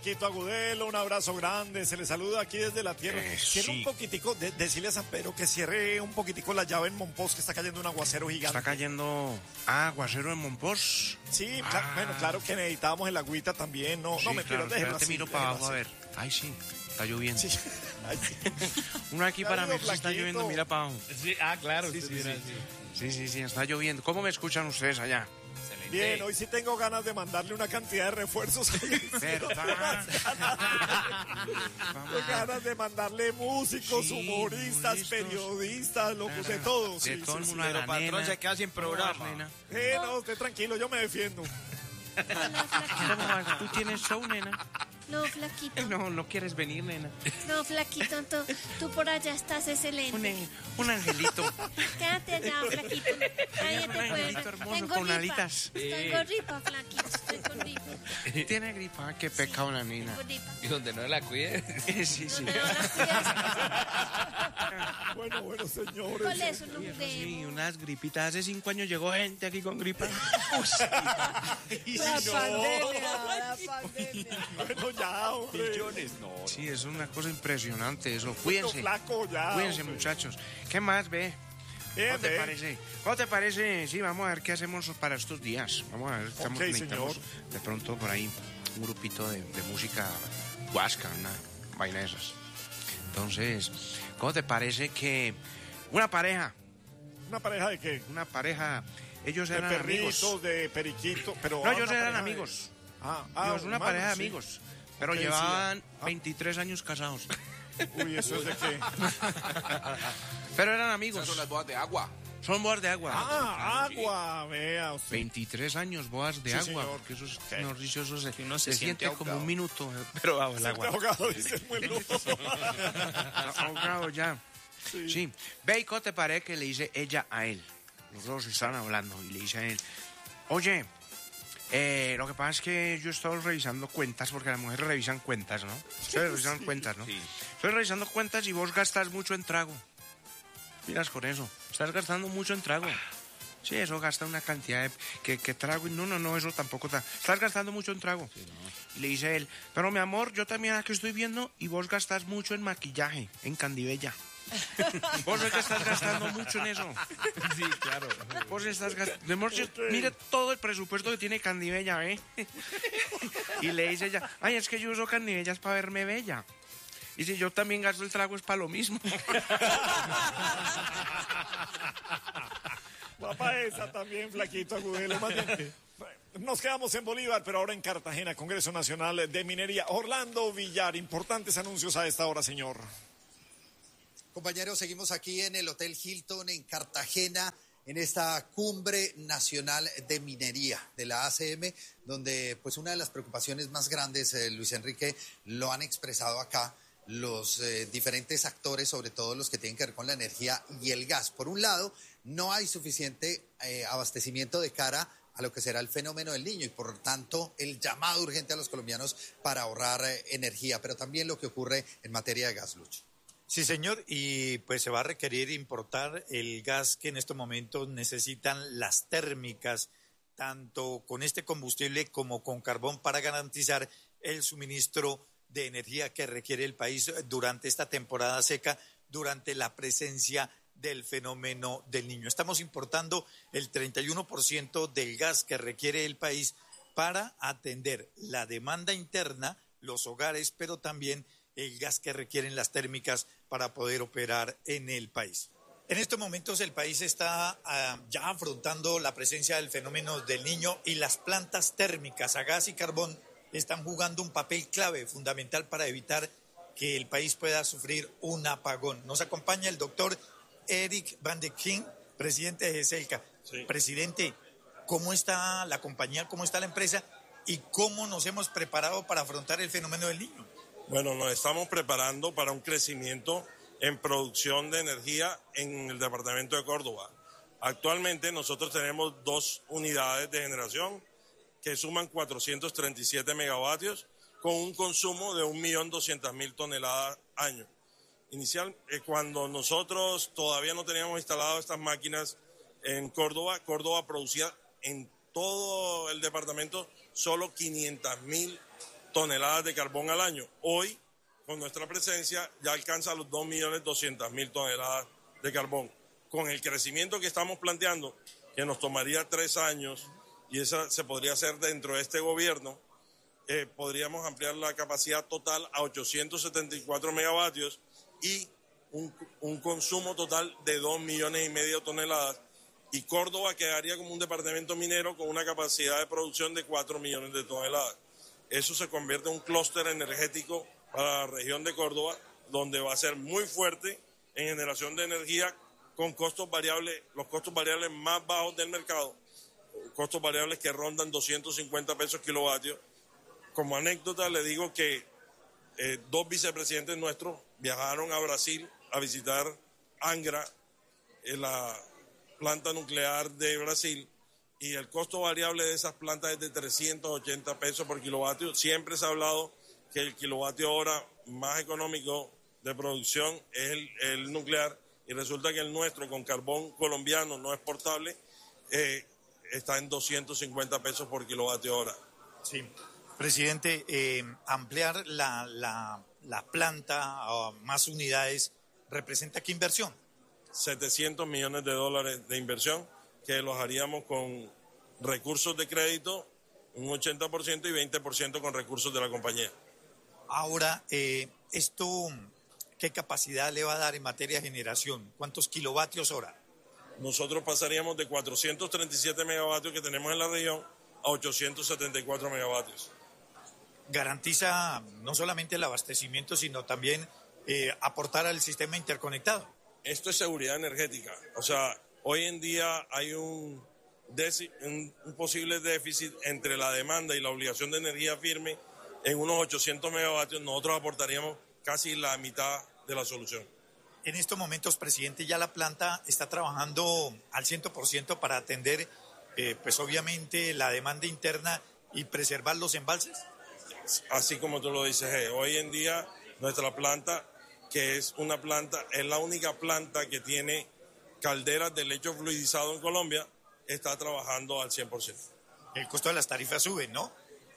Quito Agudelo, un abrazo grande, se le saluda aquí desde la tierra. Cierre un poquitico, decirle a San Pedro que cierre un poquitico la llave en Monpós, que está cayendo un aguacero gigante. ¿Está cayendo aguacero en Monpós? Sí, bueno, claro que necesitábamos el agüita también, no, Sí, no me claro, pierdas. espérate, miro para abajo, a ver. Ay, sí, está lloviendo. Sí. Ay, sí. Uno aquí para mí, Flaquito. está lloviendo, mira para abajo. Sí, claro. Sí, está lloviendo. ¿Cómo me escuchan ustedes allá? Bien, hoy sí tengo ganas de mandarle una cantidad de refuerzos. ¿Verdad? Tengo ganas de mandarle músicos, Sí, humoristas, humoristas. periodistas, locos, de todo. De Sí, todo el sí, mundo sí. a la Patrón nena. se queda sin programa. Nena. No, usted tranquilo, yo me defiendo. Hola, flaquito. ¿Cómo vas? ¿Tú tienes show, nena? No, flaquito. No quieres venir, nena. No, flaquito, tú por allá estás excelente. Un angelito. Quédate allá, flaquito. Nadie te Un puede. angelito hermoso Tengo con gripa. alitas. Tengo gripa, flaquito. Estoy con gripa. Tiene gripa, qué pecado la nena. Tengo gripa. Y donde no la cuide. Sí. No, las fiestas. Bueno, señores. Con eso no Sí, juguemos. unas gripitas. Hace 5 años llegó gente aquí con gripa. La pandemia. Bueno, ya, hombre. Sí, es una cosa impresionante eso. Bueno, Cuídense. flaco, ya. Cuídense, hombre. muchachos. ¿Qué más, ve? Bien, ¿Cómo te bien. parece? ¿Cómo te parece? Sí, vamos a ver qué hacemos para estos días. Vamos a ver, necesitamos de pronto por ahí un grupito de música huasca, una vaina de esas. Entonces, ¿cómo te parece que una pareja, ¿Una pareja de qué? ellos De eran perritos, amigos? de periquitos, pero... No, ellos una eran pareja de- amigos. Dios, Una pareja de amigos. Pero Ok, sí. llevaban 23 años casados. Uy, ¿eso es de qué? Pero eran amigos. Esas son las bodas de agua. Son bodas de agua. Agua, vea usted. 23 años bodas de Sí, agua, señor. porque eso es, Sí. mejor dicho, eso se, Que uno se se siente siente como ahogado. un minuto, pero bajo el Este agua. ahogado dice muy loco. Ahogado ya. Sí. Ve, ¿y cómo te parece que le dice ella a él? Los dos estaban hablando y le dice a él, oye, lo que pasa es que yo estoy revisando cuentas, porque las mujeres revisan cuentas, ¿no? Ustedes revisan cuentas, ¿no? Sí. Estoy revisando cuentas y vos gastas mucho en trago. Miras con eso, estás gastando mucho en trago. Sí, eso gasta una cantidad de... que trago y no, eso tampoco está... Estás gastando mucho en trago. Y le dice él, pero mi amor, yo también aquí estoy viendo y vos gastas mucho en maquillaje, en Candibella. Vos ves que estás gastando mucho en eso. Sí, claro. Vos estás gastando... Mire todo el presupuesto que tiene Candibella, ¿eh? Y le dice ella, ay, es que yo uso Candibellas para verme bella. Y si yo también gasto el trago es para lo mismo. Papá, esa también, flaquito, agudelo. Más bien. Nos quedamos en Bolívar, pero ahora en Cartagena, Congreso Nacional de Minería. Orlando Villar, importantes anuncios a esta hora, señor. Compañeros, seguimos aquí en el Hotel Hilton en Cartagena, en esta cumbre nacional de minería de la ACM, donde pues una de las preocupaciones más grandes, Luis Enrique, lo han expresado acá los diferentes actores, sobre todo los que tienen que ver con la energía y el gas. Por un lado, no hay suficiente abastecimiento de cara a lo que será el fenómeno del Niño y por tanto el llamado urgente a los colombianos para ahorrar energía, pero también lo que ocurre en materia de gas, Lucho. Sí, señor, y pues se va a requerir importar el gas que en estos momentos necesitan las térmicas, tanto con este combustible como con carbón, para garantizar el suministro de energía que requiere el país durante esta temporada seca, durante la presencia del fenómeno del Niño. Estamos importando el 31% del gas que requiere el país para atender la demanda interna, los hogares, pero también el gas que requieren las térmicas para poder operar en el país. En estos momentos el país está ya afrontando la presencia del fenómeno del Niño y las plantas térmicas a gas y carbón están jugando un papel clave, fundamental para evitar que el país pueda sufrir un apagón. Nos acompaña el doctor Eric Van de King, presidente de GESELCA. Sí. Presidente, ¿cómo está la compañía, cómo está la empresa y cómo nos hemos preparado para afrontar el fenómeno del Niño? Bueno, nos estamos preparando para un crecimiento en producción de energía en el departamento de Córdoba. Actualmente nosotros tenemos 2 unidades de generación que suman 437 megavatios con un consumo de 1.200.000 toneladas año. Cuando nosotros todavía no teníamos instalado estas máquinas en Córdoba, Córdoba producía en todo el departamento solo 500.000 toneladas de carbón al año. Hoy, con nuestra presencia, ya alcanza los 2.200.000 toneladas de carbón. Con el crecimiento que estamos planteando, que nos tomaría 3 años, y esa se podría hacer dentro de este gobierno, podríamos ampliar la capacidad total a 874 megavatios y un consumo total de 2,5 millones de toneladas. Y Córdoba quedaría como un departamento minero con una capacidad de producción de 4 millones de toneladas. Eso se convierte en un clúster energético para la región de Córdoba, donde va a ser muy fuerte en generación de energía con costos variables, los costos variables más bajos del mercado, costos variables que rondan 250 pesos kilovatios. Como anécdota le digo que 2 vicepresidentes nuestros viajaron a Brasil a visitar Angra, la planta nuclear de Brasil, y el costo variable de esas plantas es de 380 pesos por kilovatio. Siempre se ha hablado que el kilovatio hora más económico de producción es el nuclear, y resulta que el nuestro, con carbón colombiano no exportable, está en 250 pesos por kilovatio hora. Sí. Presidente, ampliar la planta a más unidades, ¿representa qué inversión? 700 millones de dólares de inversión, que los haríamos con recursos de crédito, un 80% y 20% con recursos de la compañía. Ahora, esto, ¿qué capacidad le va a dar en materia de generación? ¿Cuántos kilovatios hora? Nosotros pasaríamos de 437 megavatios que tenemos en la región a 874 megavatios. Garantiza no solamente el abastecimiento, sino también aportar al sistema interconectado. Esto es seguridad energética. O sea, hoy en día hay un posible déficit entre la demanda y la obligación de energía firme en unos 800 megavatios. Nosotros aportaríamos casi la mitad de la solución. En estos momentos, presidente, ya la planta está trabajando al 100% para atender, pues obviamente, la demanda interna y preservar los embalses. Así como tú lo dices, hoy en día nuestra planta, que es la única planta que tiene calderas de lecho fluidizado en Colombia, está trabajando al 100%. El costo de las tarifas sube, ¿no?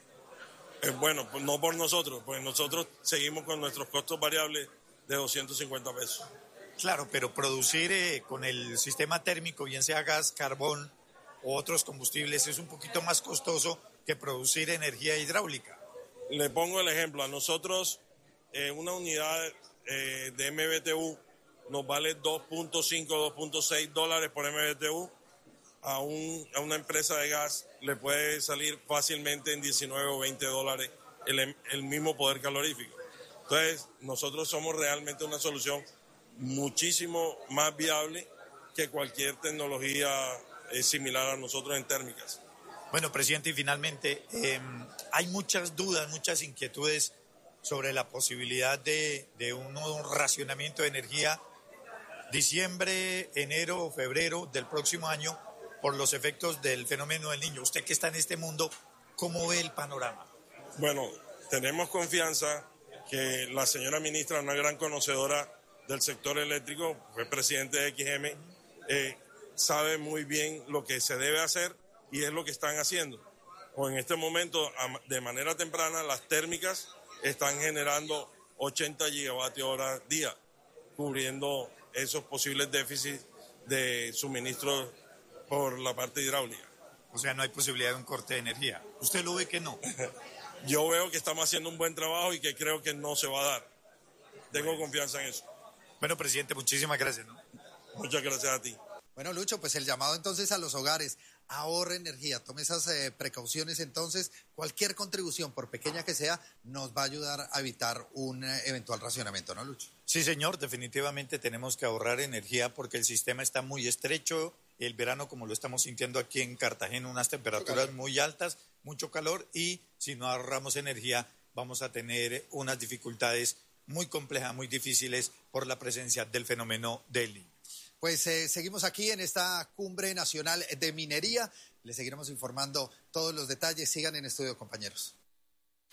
Bueno, pues no por nosotros, pues nosotros seguimos con nuestros costos variables de 250 pesos. Claro, pero producir con el sistema térmico, bien sea gas, carbón o otros combustibles, es un poquito más costoso que producir energía hidráulica. Le pongo el ejemplo, a nosotros una unidad de MBTU nos vale 2.5, 2.6 dólares por MBTU. A una empresa de gas le puede salir fácilmente en 19 o 20 dólares el mismo poder calorífico. Entonces, nosotros somos realmente una solución muchísimo más viable que cualquier tecnología similar a nosotros en térmicas. Bueno, presidente, y finalmente, hay muchas dudas, muchas inquietudes sobre la posibilidad de un racionamiento de energía diciembre, enero o febrero del próximo año por los efectos del fenómeno del Niño. Usted que está en este mundo, ¿cómo ve el panorama? Bueno, tenemos confianza que la señora ministra, una gran conocedora del sector eléctrico, fue presidente de XM, sabe muy bien lo que se debe hacer y es lo que están haciendo. O en este momento, de manera temprana, las térmicas están generando 80 gigavatios hora día, cubriendo esos posibles déficits de suministro por la parte hidráulica. O sea, no hay posibilidad de un corte de energía. ¿Usted lo ve que no? Yo veo que estamos haciendo un buen trabajo y que creo que no se va a dar. Tengo confianza en eso. Bueno, presidente, muchísimas gracias, ¿no? Muchas gracias a ti. Bueno, Lucho, pues el llamado entonces a los hogares, ahorre energía, tome esas precauciones entonces, cualquier contribución, por pequeña que sea, nos va a ayudar a evitar un eventual racionamiento, ¿no, Lucho? Sí, señor, definitivamente tenemos que ahorrar energía porque el sistema está muy estrecho, el verano como lo estamos sintiendo aquí en Cartagena, unas temperaturas muy altas, mucho calor y si no ahorramos energía vamos a tener unas dificultades muy complejas, muy difíciles por la presencia del fenómeno del Niño. Pues seguimos aquí en esta Cumbre Nacional de Minería. Les seguiremos informando todos los detalles. Sigan en estudio, compañeros.